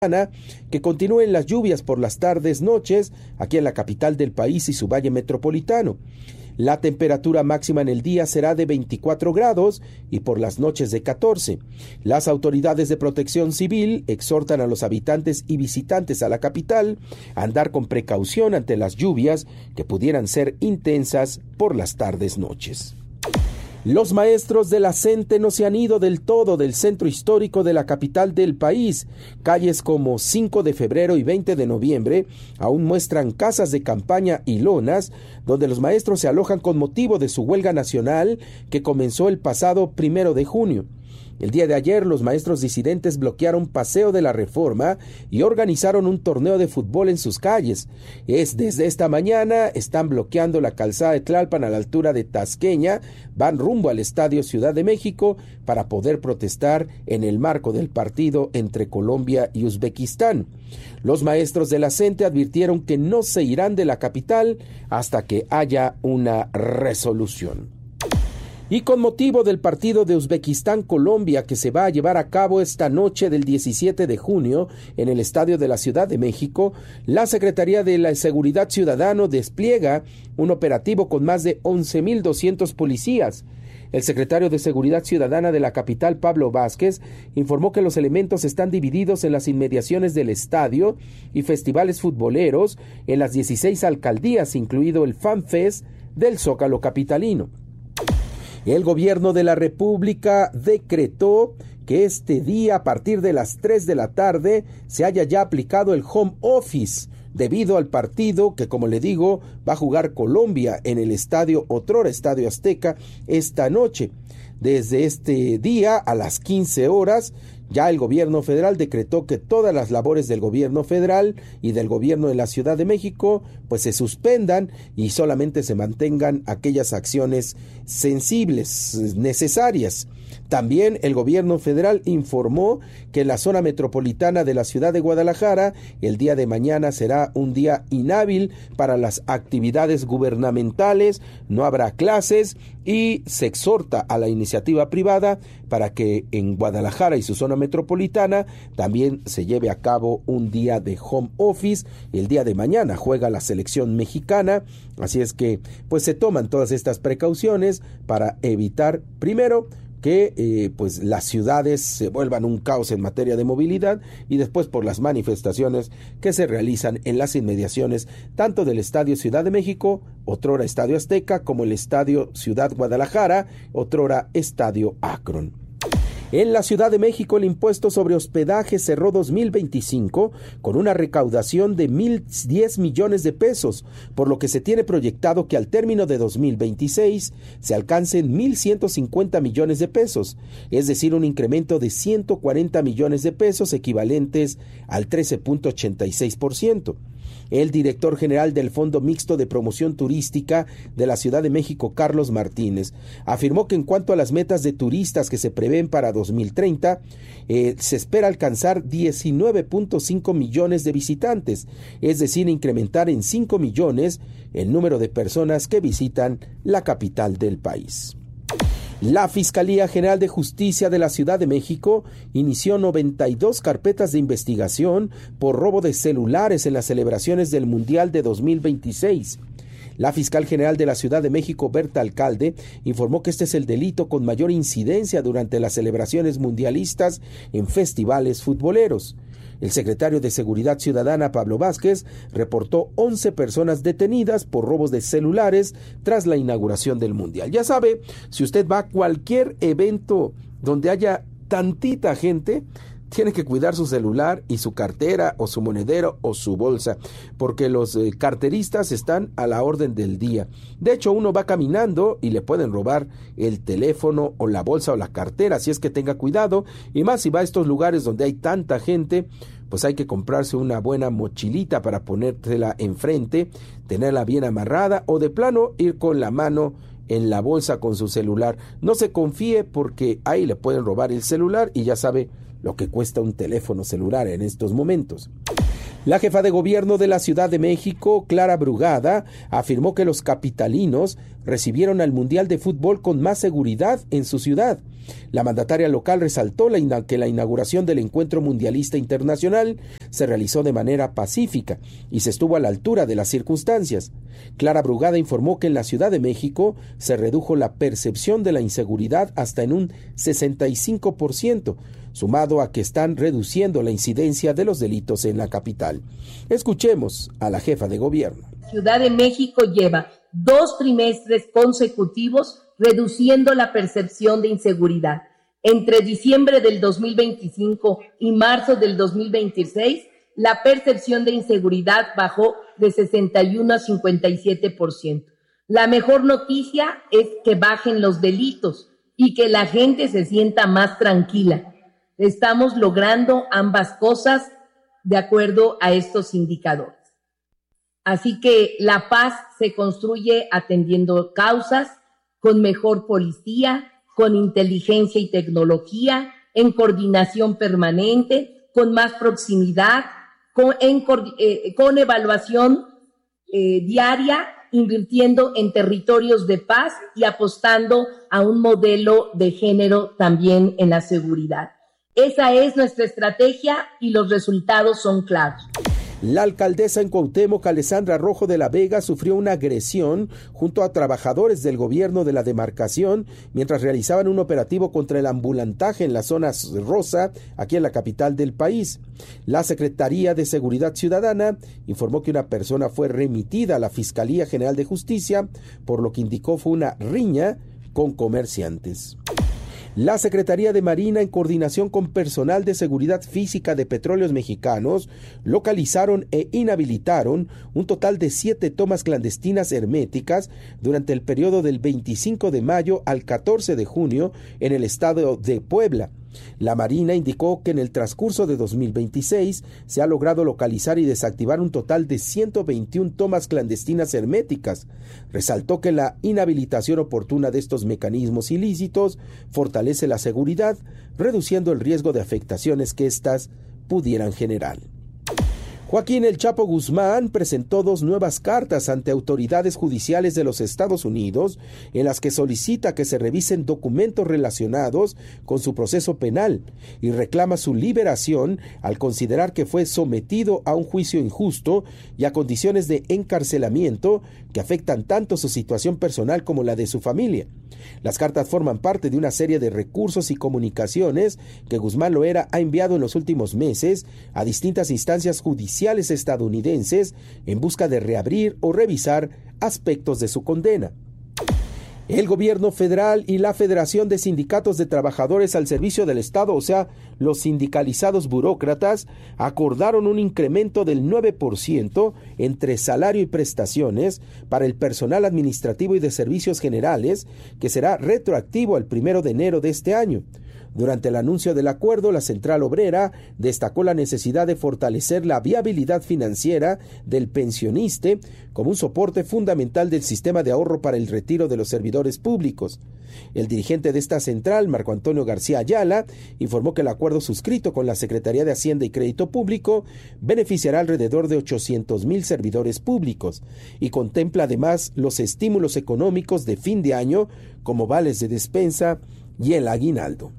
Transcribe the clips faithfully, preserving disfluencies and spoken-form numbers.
que continúen las lluvias por las tardes, noches, aquí en la capital del país y su valle metropolitano. La temperatura máxima en el día será de veinticuatro grados y por las noches de catorce. Las autoridades de protección civil exhortan a los habitantes y visitantes a la capital a andar con precaución ante las lluvias que pudieran ser intensas por las tardes, noches. Los maestros de la CENTE no se han ido del todo del centro histórico de la capital del país. Calles como cinco de febrero y veinte de noviembre aún muestran casas de campaña y lonas donde los maestros se alojan con motivo de su huelga nacional que comenzó el pasado primero de junio. El día de ayer, los maestros disidentes bloquearon Paseo de la Reforma y organizaron un torneo de fútbol en sus calles. Es desde esta mañana, están bloqueando la calzada de Tlalpan a la altura de Tasqueña, van rumbo al Estadio Ciudad de México para poder protestar en el marco del partido entre Colombia y Uzbekistán. Los maestros de la CENTE advirtieron que no se irán de la capital hasta que haya una resolución. Y con motivo del partido de Uzbekistán-Colombia que se va a llevar a cabo esta noche del diecisiete de junio en el Estadio de la Ciudad de México, la Secretaría de la Seguridad Ciudadana despliega un operativo con más de once mil doscientos policías. El secretario de Seguridad Ciudadana de la capital, Pablo Vázquez, informó que los elementos están divididos en las inmediaciones del estadio y festivales futboleros en las dieciséis alcaldías, incluido el FanFest del Zócalo capitalino. El gobierno de la República decretó que este día, a partir de las tres de la tarde, se haya ya aplicado el home office, debido al partido que, como le digo, va a jugar Colombia en el estadio, otrora Estadio Azteca, esta noche. Desde este día, a las quince horas, ya el gobierno federal decretó que todas las labores del gobierno federal y del gobierno de la Ciudad de México pues se suspendan y solamente se mantengan aquellas acciones sensibles, necesarias. También el gobierno federal informó que en la zona metropolitana de la ciudad de Guadalajara el día de mañana será un día inhábil para las actividades gubernamentales, no habrá clases y se exhorta a la iniciativa privada para que en Guadalajara y su zona metropolitana también se lleve a cabo un día de home office. El día de mañana juega la selección mexicana, así es que pues se toman todas estas precauciones para evitar primero que eh, pues las ciudades se vuelvan un caos en materia de movilidad y después por las manifestaciones que se realizan en las inmediaciones tanto del Estadio Ciudad de México, otrora Estadio Azteca, como el Estadio Ciudad Guadalajara, otrora Estadio Akron. En la Ciudad de México, el impuesto sobre hospedaje cerró dos mil veinticinco con una recaudación de mil diez millones de pesos, por lo que se tiene proyectado que al término de dos mil veintiséis se alcancen mil ciento cincuenta millones de pesos, es decir, un incremento de ciento cuarenta millones de pesos equivalentes al trece punto ochenta y seis por ciento. El director general del Fondo Mixto de Promoción Turística de la Ciudad de México, Carlos Martínez, afirmó que en cuanto a las metas de turistas que se prevén para dos mil treinta, eh, se espera alcanzar diecinueve punto cinco millones de visitantes, es decir, incrementar en cinco millones el número de personas que visitan la capital del país. La Fiscalía General de Justicia de la Ciudad de México inició noventa y dos carpetas de investigación por robo de celulares en las celebraciones del Mundial de dos mil veintiséis. La fiscal general de la Ciudad de México, Berta Alcalde, informó que este es el delito con mayor incidencia durante las celebraciones mundialistas en festivales futboleros. El secretario de Seguridad Ciudadana, Pablo Vázquez, reportó once personas detenidas por robos de celulares tras la inauguración del Mundial. Ya sabe, si usted va a cualquier evento donde haya tantita gente, tiene que cuidar su celular y su cartera o su monedero o su bolsa, porque los eh, carteristas están a la orden del día. De hecho, uno va caminando y le pueden robar el teléfono o la bolsa o la cartera, así es que tenga cuidado, y más si va a estos lugares donde hay tanta gente, pues hay que comprarse una buena mochilita para ponérsela enfrente, tenerla bien amarrada o de plano ir con la mano en la bolsa con su celular. No se confíe porque ahí le pueden robar el celular y ya sabe lo que cuesta un teléfono celular en estos momentos. La jefa de gobierno de la Ciudad de México, Clara Brugada, afirmó que los capitalinos recibieron al Mundial de Fútbol con más seguridad en su ciudad. La mandataria local resaltó la ina- que la inauguración del Encuentro Mundialista Internacional se realizó de manera pacífica y se estuvo a la altura de las circunstancias. Clara Brugada informó que en la Ciudad de México se redujo la percepción de la inseguridad hasta en un sesenta y cinco por ciento, sumado a que están reduciendo la incidencia de los delitos en la capital. Escuchemos a la jefa de gobierno. Ciudad de México lleva dos trimestres consecutivos reduciendo la percepción de inseguridad. Entre diciembre del dos mil veinticinco y marzo del dos mil veintiséis, la percepción de inseguridad bajó de sesenta y uno a cincuenta y siete por ciento. La mejor noticia es que bajen los delitos y que la gente se sienta más tranquila. Estamos logrando ambas cosas de acuerdo a estos indicadores. Así que la paz se construye atendiendo causas, con mejor policía, con inteligencia y tecnología, en coordinación permanente, con más proximidad, con, en, eh, con evaluación eh, diaria, invirtiendo en territorios de paz y apostando a un modelo de género también en la seguridad. Esa es nuestra estrategia y los resultados son claros. La alcaldesa en Cuauhtémoc, Alessandra Rojo de la Vega, sufrió una agresión junto a trabajadores del gobierno de la demarcación mientras realizaban un operativo contra el ambulantaje en la zona rosa, aquí en la capital del país. La Secretaría de Seguridad Ciudadana informó que una persona fue remitida a la Fiscalía General de Justicia, por lo que indicó fue una riña con comerciantes. La Secretaría de Marina, en coordinación con personal de seguridad física de Petróleos Mexicanos, localizaron e inhabilitaron un total de siete tomas clandestinas herméticas durante el periodo del veinticinco de mayo al catorce de junio en el estado de Puebla. La Marina indicó que en el transcurso de dos mil veintiséis se ha logrado localizar y desactivar un total de ciento veintiuna tomas clandestinas herméticas. Resaltó que la inhabilitación oportuna de estos mecanismos ilícitos fortalece la seguridad, reduciendo el riesgo de afectaciones que éstas pudieran generar. Joaquín El Chapo Guzmán presentó dos nuevas cartas ante autoridades judiciales de los Estados Unidos en las que solicita que se revisen documentos relacionados con su proceso penal y reclama su liberación al considerar que fue sometido a un juicio injusto y a condiciones de encarcelamiento que afectan tanto su situación personal como la de su familia. Las cartas forman parte de una serie de recursos y comunicaciones que Guzmán Loera ha enviado en los últimos meses a distintas instancias judiciales estadounidenses en busca de reabrir o revisar aspectos de su condena. El gobierno federal y la Federación de Sindicatos de Trabajadores al Servicio del Estado, o sea, los sindicalizados burócratas, acordaron un incremento del nueve por ciento entre salario y prestaciones para el personal administrativo y de servicios generales, que será retroactivo al primero de enero de este año. Durante el anuncio del acuerdo, la Central Obrera destacó la necesidad de fortalecer la viabilidad financiera del pensionista como un soporte fundamental del sistema de ahorro para el retiro de los servidores públicos. El dirigente de esta central, Marco Antonio García Ayala, informó que el acuerdo suscrito con la Secretaría de Hacienda y Crédito Público beneficiará alrededor de ochocientos mil servidores públicos y contempla además los estímulos económicos de fin de año como vales de despensa y el aguinaldo.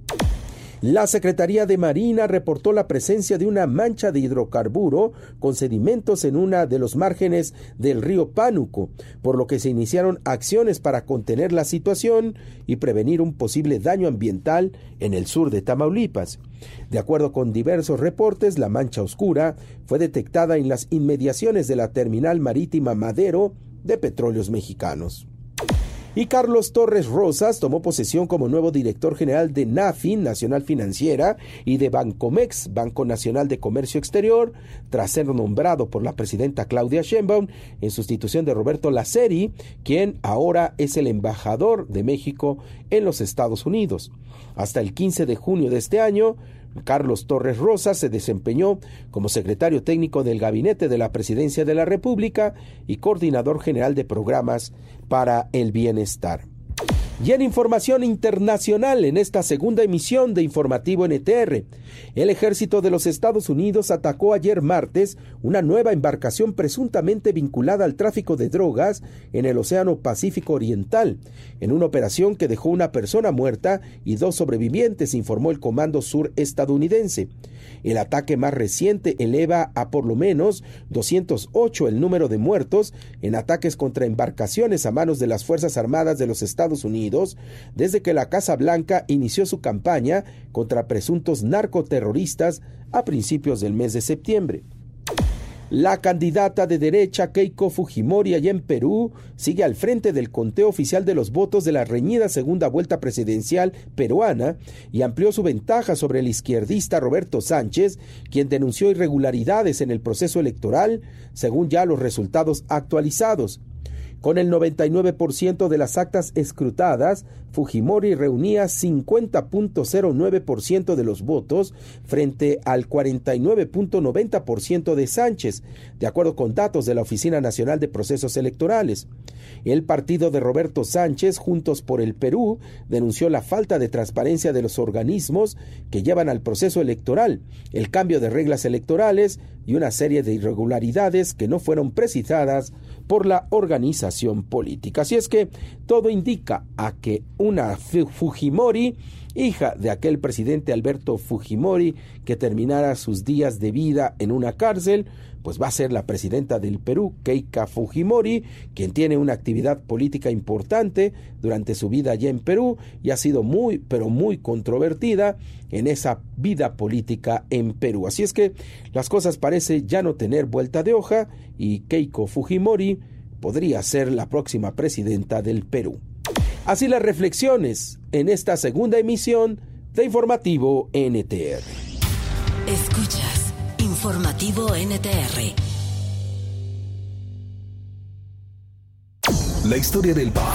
La Secretaría de Marina reportó la presencia de una mancha de hidrocarburo con sedimentos en una de los márgenes del río Pánuco, por lo que se iniciaron acciones para contener la situación y prevenir un posible daño ambiental en el sur de Tamaulipas. De acuerdo con diversos reportes, la mancha oscura fue detectada en las inmediaciones de la terminal marítima Madero de Petróleos Mexicanos. Y Carlos Torres Rosas tomó posesión como nuevo director general de NAFIN, Nacional Financiera, y de Bancomex, Banco Nacional de Comercio Exterior, tras ser nombrado por la presidenta Claudia Sheinbaum en sustitución de Roberto Laceri, quien ahora es el embajador de México en los Estados Unidos. Hasta el quince de junio de este año, Carlos Torres Rosas se desempeñó como secretario técnico del Gabinete de la Presidencia de la República y coordinador general de programas para el bienestar. Y en información internacional, en esta segunda emisión de Informativo N T R, el ejército de los Estados Unidos atacó ayer martes una nueva embarcación presuntamente vinculada al tráfico de drogas en el Océano Pacífico Oriental, en una operación que dejó una persona muerta y dos sobrevivientes, informó el Comando Sur estadounidense. El ataque más reciente eleva a por lo menos doscientos ocho el número de muertos en ataques contra embarcaciones a manos de las Fuerzas Armadas de los Estados Unidos desde que la Casa Blanca inició su campaña contra presuntos narcoterroristas a principios del mes de septiembre. La candidata de derecha Keiko Fujimori allá en Perú sigue al frente del conteo oficial de los votos de la reñida segunda vuelta presidencial peruana y amplió su ventaja sobre el izquierdista Roberto Sánchez, quien denunció irregularidades en el proceso electoral, según ya los resultados actualizados. Con el noventa y nueve por ciento de las actas escrutadas, Fujimori reunía cincuenta punto cero nueve por ciento de los votos frente al cuarenta y nueve punto noventa por ciento de Sánchez, de acuerdo con datos de la Oficina Nacional de Procesos Electorales. El partido de Roberto Sánchez, Juntos por el Perú, denunció la falta de transparencia de los organismos que llevan al proceso electoral, el cambio de reglas electorales y una serie de irregularidades que no fueron precisadas por la organización política. Así es que todo indica a que una Fujimori, hija de aquel presidente Alberto Fujimori, que terminara sus días de vida en una cárcel, pues va a ser la presidenta del Perú, Keiko Fujimori, quien tiene una actividad política importante durante su vida allá en Perú y ha sido muy, pero muy controvertida en esa vida política en Perú. Así es que las cosas parecen ya no tener vuelta de hoja y Keiko Fujimori podría ser la próxima presidenta del Perú. Así las reflexiones en esta segunda emisión de Informativo N T R. Escuchas Informativo N T R. La historia del pop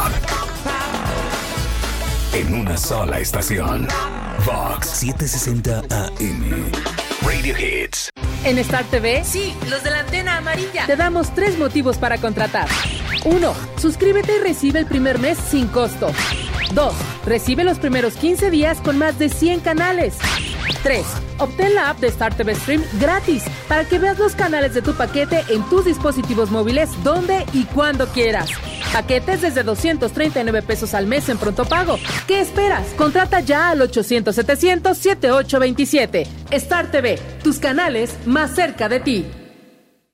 en una sola estación. Vox setecientos sesenta A M. Radio Hits. En Star T V, sí, los de la antena amarilla, te damos tres motivos para contratar. Uno, suscríbete y recibe el primer mes sin costo. Dos, recibe los primeros quince días con más de cien canales. Tres, obtén la app de Star T V Stream gratis para que veas los canales de tu paquete en tus dispositivos móviles donde y cuando quieras. Paquetes desde doscientos treinta y nueve pesos al mes en pronto pago. ¿Qué esperas? Contrata ya al ochocientos setecientos setenta y ocho veintisiete. Star T V, tus canales más cerca de ti.